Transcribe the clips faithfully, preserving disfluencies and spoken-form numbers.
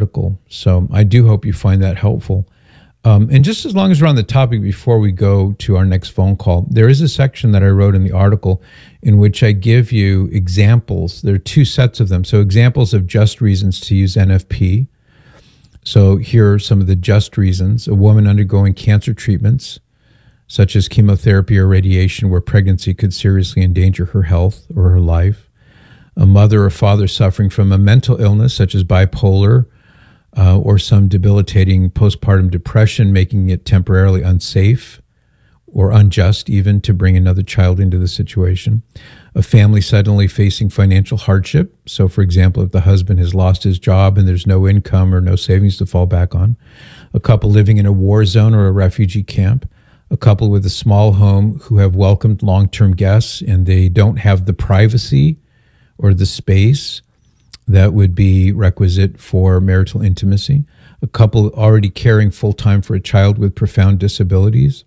article. So I do hope you find that helpful. Um, and just as long as we're on the topic, before we go to our next phone call, there is a section that I wrote in the article in which I give you examples. There are two sets of them. So examples of just reasons to use N F P. So here are some of the just reasons. A woman undergoing cancer treatments, such as chemotherapy or radiation, where pregnancy could seriously endanger her health or her life. A mother or father suffering from a mental illness, such as bipolar, Uh, or some debilitating postpartum depression, making it temporarily unsafe or unjust even to bring another child into the situation. A family suddenly facing financial hardship. So, for example, if the husband has lost his job and there's no income or no savings to fall back on. A couple living in a war zone or a refugee camp. A couple with a small home who have welcomed long-term guests and they don't have the privacy or the space that would be requisite for marital intimacy. A couple already caring full-time for a child with profound disabilities.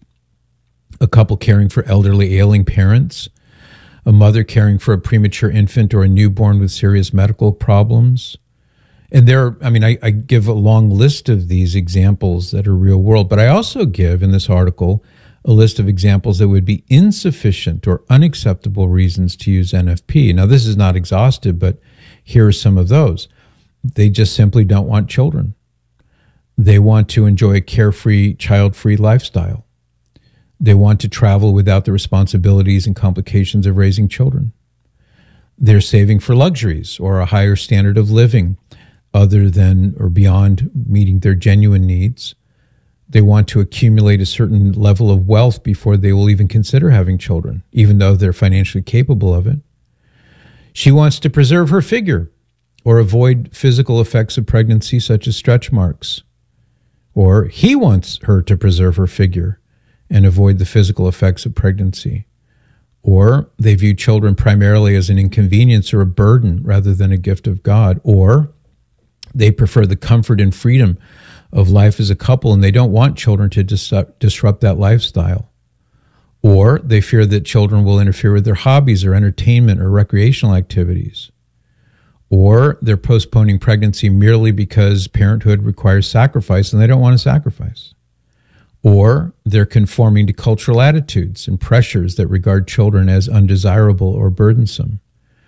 A couple caring for elderly ailing parents. A mother caring for a premature infant or a newborn with serious medical problems. And there, I mean, I, I give a long list of these examples that are real world, but I also give in this article a list of examples that would be insufficient or unacceptable reasons to use N F P. Now, this is not exhaustive, but here are some of those. They just simply don't want children. They want to enjoy a carefree, child-free lifestyle. They want to travel without the responsibilities and complications of raising children. They're saving for luxuries or a higher standard of living other than or beyond meeting their genuine needs. They want to accumulate a certain level of wealth before they will even consider having children, even though they're financially capable of it. She wants to preserve her figure or avoid physical effects of pregnancy, such as stretch marks. Or he wants her to preserve her figure and avoid the physical effects of pregnancy. Or they view children primarily as an inconvenience or a burden rather than a gift of God. Or they prefer the comfort and freedom of life as a couple, and they don't want children to dis- disrupt that lifestyle. Or they fear that children will interfere with their hobbies or entertainment or recreational activities. Or they're postponing pregnancy merely because parenthood requires sacrifice and they don't want to sacrifice. Or they're conforming to cultural attitudes and pressures that regard children as undesirable or burdensome.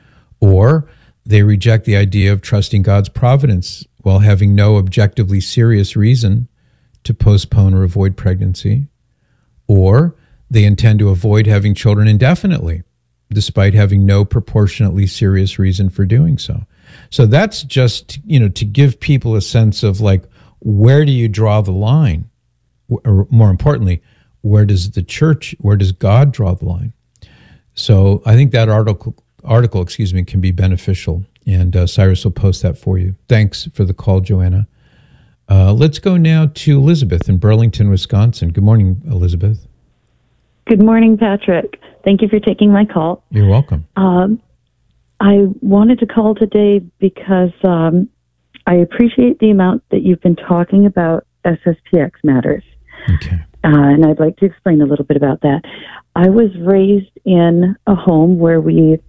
Or they reject the idea of trusting God's providence while having no objectively serious reason to postpone or avoid pregnancy. Or they intend to avoid having children indefinitely, despite having no proportionately serious reason for doing so. So that's just, you know, to give people a sense of like, where do you draw the line? Or more importantly, where does the church, where does God draw the line? So I think that article, article, excuse me, can be beneficial, and uh, Cyrus will post that for you. Thanks for the call, Joanna. Uh, let's go now to Elizabeth in Burlington, Wisconsin. Good morning, Elizabeth. Good morning, Patrick. Thank you for taking my call. You're welcome. Um, I wanted to call today because um, I appreciate the amount that you've been talking about S S P X matters. Okay. Uh, and I'd like to explain a little bit about that. I was raised in a home where we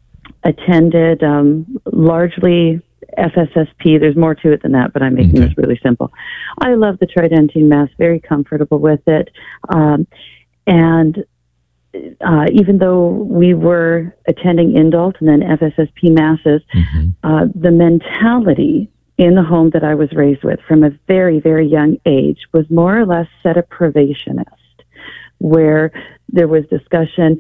attended um, largely F S S P. There's more to it than that, but I'm making okay. this really simple. I love the Tridentine Mass, very comfortable with it. Um, and uh, even though we were attending Indult and then F S S P Masses, mm-hmm. uh, the mentality in the home that I was raised with from a very, very young age was more or less sedepravationist, where there was discussion,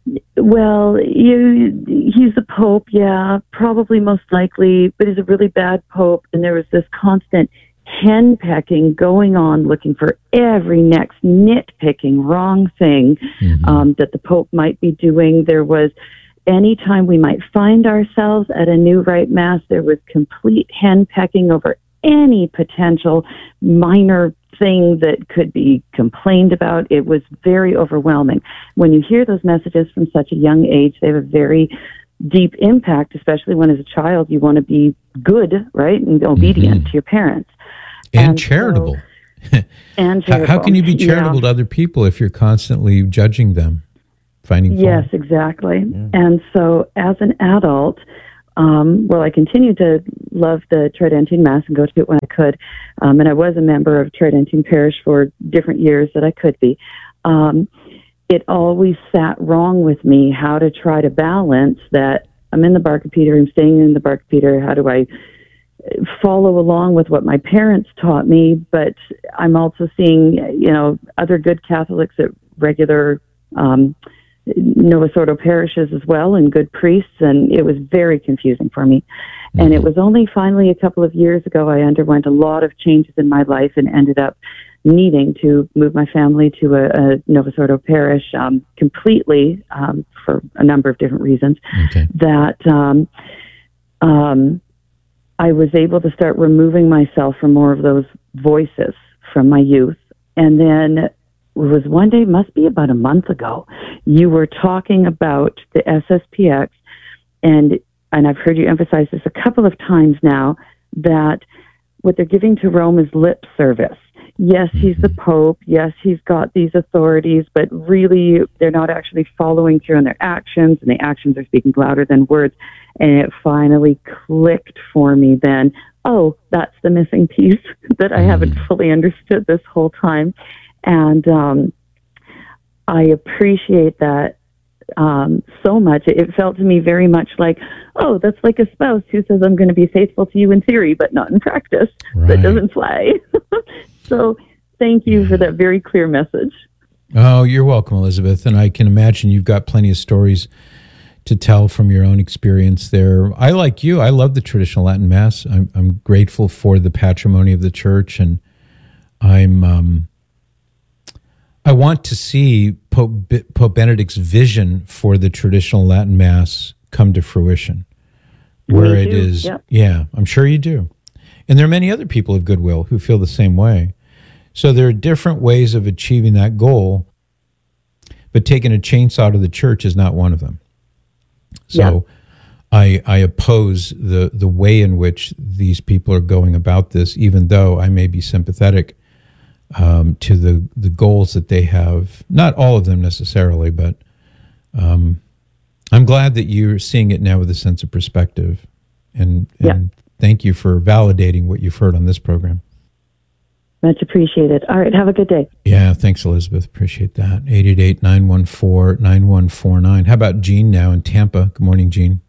well, you, he's the Pope, yeah, probably most likely, but he's a really bad Pope. And there was this constant henpecking going on, looking for every next nitpicking wrong thing mm-hmm. um, that the Pope might be doing. There was, anytime we might find ourselves at a new rite mass, there was complete henpecking over any potential minor thing that could be complained about. It was very overwhelming. When you hear those messages from such a young age, they have a very deep impact, especially when as a child you want to be good, right, and obedient mm-hmm. to your parents. And, and charitable. So, and charitable. How, how can you be charitable yeah. to other people if you're constantly judging them, finding fault? Yes, exactly. Yeah. And so as an adult, um, well, I continued to love the Tridentine Mass and go to it when I could. Um, and I was a member of Tridentine Parish for different years that I could be. Um, it always sat wrong with me how to try to balance that I'm in the Barkapeder, I'm staying in the Barkapeder, how do I follow along with what my parents taught me, but I'm also seeing, you know, other good Catholics at regular um, Novus Ordo parishes as well, and good priests, and it was very confusing for me. Mm-hmm. And it was only finally a couple of years ago I underwent a lot of changes in my life and ended up needing to move my family to a, a Novus Ordo parish um, completely um, for a number of different reasons. Okay. That um, um, I was able to start removing myself from more of those voices from my youth. And then it was one day, must be about a month ago, you were talking about the S S P X, and and I've heard you emphasize this a couple of times now, that what they're giving to Rome is lip service. Yes, he's the Pope. Yes, he's got these authorities, but really they're not actually following through on their actions, and the actions are speaking louder than words. And it finally clicked for me then, oh, that's the missing piece that I haven't fully understood this whole time. And um, I appreciate that um, so much. It felt to me very much like, oh, that's like a spouse who says, I'm going to be faithful to you in theory, but not in practice. Right. That doesn't fly. So thank you for that very clear message. Oh, you're welcome, Elizabeth. And I can imagine you've got plenty of stories to tell from your own experience there. I, like you, I love the traditional Latin Mass. I'm, I'm grateful for the patrimony of the Church, and I'm um, I want to see Pope, Pope Benedict's vision for the traditional Latin Mass come to fruition, where it is. Yep. Yeah, I'm sure you do. And there are many other people of goodwill who feel the same way. So there are different ways of achieving that goal, but taking a chainsaw to the Church is not one of them. So yeah. I I oppose the, the way in which these people are going about this, even though I may be sympathetic um, to the, the goals that they have. Not all of them necessarily, but um, I'm glad that you're seeing it now with a sense of perspective. And, and yeah. Thank you for validating what you've heard on this program. Much appreciated. All right, have a good day. Yeah, thanks, Elizabeth. Appreciate that. eight eight eight, nine one four, nine one four nine. How about Jean now in Tampa? Good morning, Jean.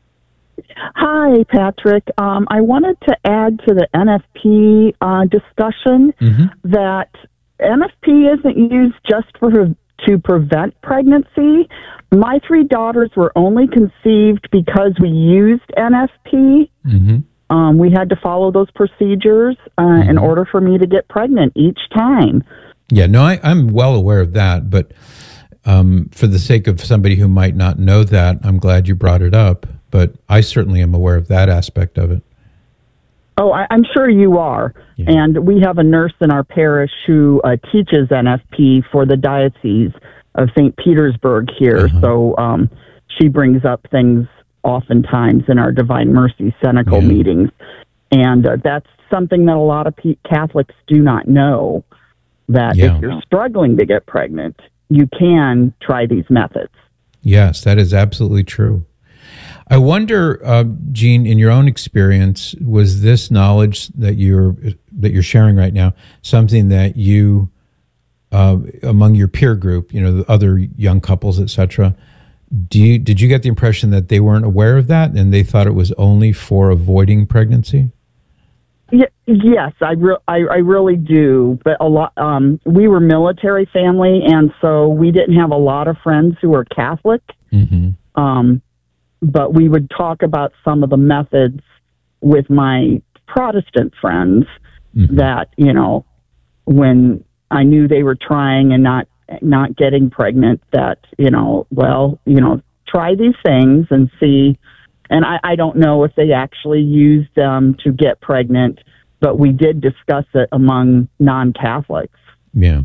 Hi, Patrick. Um, I wanted to add to the N F P uh, discussion mm-hmm. that N F P isn't used just for to prevent pregnancy. My three daughters were only conceived because we used N F P. Mm-hmm. Um, we had to follow those procedures uh, mm-hmm. in order for me to get pregnant each time. Yeah, no, I, I'm well aware of that, but um, for the sake of somebody who might not know that, I'm glad you brought it up, but I certainly am aware of that aspect of it. Oh, I, I'm sure you are. Yeah. And we have a nurse in our parish who uh, teaches N F P for the Diocese of Saint Petersburg here, uh-huh. so um, she brings up things oftentimes in our Divine Mercy Senecal yeah. meetings. And uh, that's something that a lot of P- Catholics do not know, that yeah. if you're struggling to get pregnant, you can try these methods. Yes, that is absolutely true. I wonder, uh, Jean, in your own experience, was this knowledge that you're that you're sharing right now something that you, uh, among your peer group, you know, the other young couples, et cetera, Do you, did you get the impression that they weren't aware of that and they thought it was only for avoiding pregnancy? Y- yes, I, re- I I really do. But a lot, um, we were military family, and so we didn't have a lot of friends who were Catholic. Mm-hmm. Um, but we would talk about some of the methods with my Protestant friends mm-hmm. that, you know, when I knew they were trying and not not getting pregnant, that, you know, well, you know, try these things and see. And I, I don't know if they actually used them to get pregnant, but we did discuss it among non-Catholics. Yeah.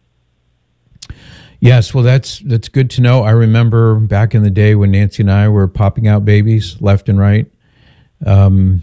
Yes, well, that's that's good to know. I remember back in the day when Nancy and I were popping out babies left and right. Um,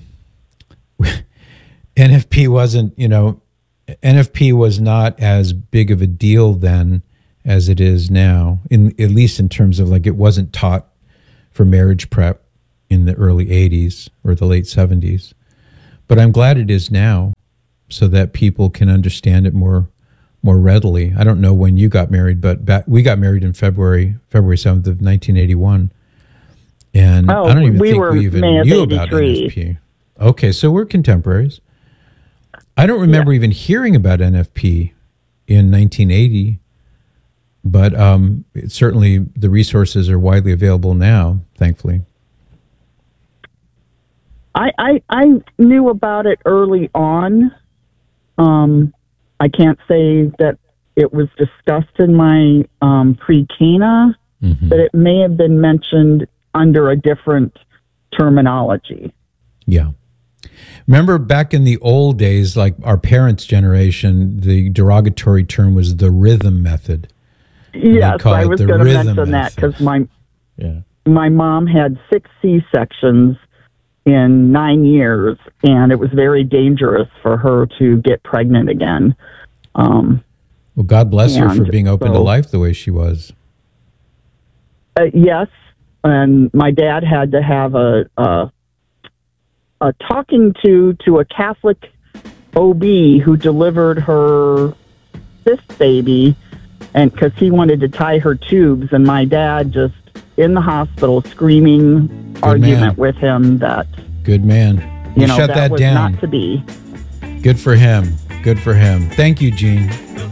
N F P wasn't, you know, N F P was not as big of a deal then as it is now, in at least in terms of, like, it wasn't taught for marriage prep. in the early eighties or the late seventies. But I'm glad it is now so that people can understand it more more readily. I don't know when you got married, but back, we got married in February, February seventh of nineteen eighty-one. And Oh, I don't even we think were we even May of knew about N eighty-three. F P. Okay, so we're contemporaries. I don't remember Yeah. even hearing about N F P in nineteen eighty, but um, it, certainly the resources are widely available now, thankfully. I, I I knew about it early on. Um, I can't say that it was discussed in my um, pre-Cana, Mm-hmm. but it may have been mentioned under a different terminology. Yeah. Remember back in the old days, like our parents' generation, the derogatory term was the rhythm method. Yes, call I it was the going to rhythm mention that method. because my Yeah. my mom had six C-sections in nine years, and it was very dangerous for her to get pregnant again. Um, Well, God bless her for And being open to so- life the way she was. uh, yes, and my dad had to have a, a a talking to to a Catholic O B who delivered her fifth baby, and because he wanted to tie her tubes, and my dad just in the hospital screaming argument man. with him that Good man. you He know shut that, that was down. not to be. Good for him. Good for him. Thank you, Gene.